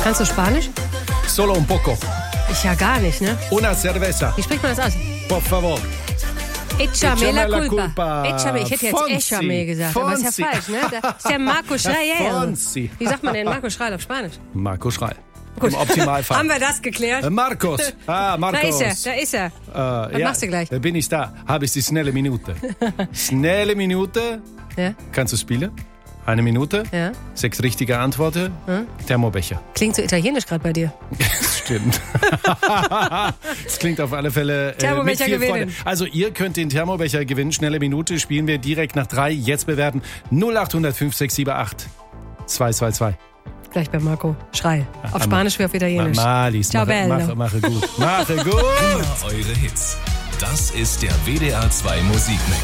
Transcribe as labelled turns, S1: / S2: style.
S1: Kannst du Spanisch?
S2: Solo un poco.
S1: Ich ja gar nicht, ne?
S2: Una cerveza.
S1: Wie spricht man das aus?
S2: Por favor.
S1: Échame la
S2: la
S1: culpa.
S2: culpa.
S1: Échame, ich hätte jetzt
S2: Fonsi.
S1: Échame gesagt, aber ist ja
S2: Fonsi.
S1: falsch, ne? Das ist ja Marco Schreil.
S2: Fonsi.
S1: Wie sagt man denn Marco Schreil auf Spanisch?
S2: Marco Schreil.
S1: Gut.
S2: Im Optimalfall.
S1: Haben wir das geklärt?
S2: Marcos. Marcos.
S1: Da ist er. Was machst du gleich?
S2: Da bin ich da. Habe ich die schnelle Minute. Schnelle Minute.
S1: Ja?
S2: Kannst du spielen? 1 Minute.
S1: Ja?
S2: 6 richtige Antworten. Thermobecher.
S1: Klingt so italienisch gerade bei dir.
S2: Stimmt. Es klingt auf alle Fälle mit
S1: Thermobecher
S2: viel Freude.
S1: gewinnen.
S2: Also ihr könnt den Thermobecher gewinnen. Schnelle Minute spielen wir direkt nach 3. Jetzt bewerten 0800 5678 222.
S1: Gleich bei Marco Schreil. Auf Spanisch wie auf Italienisch.
S2: Malis,
S1: Ciao, bello.
S2: mache gut. Mache gut.
S3: Immer eure Hits. Das ist der WDR 2 Musikmix.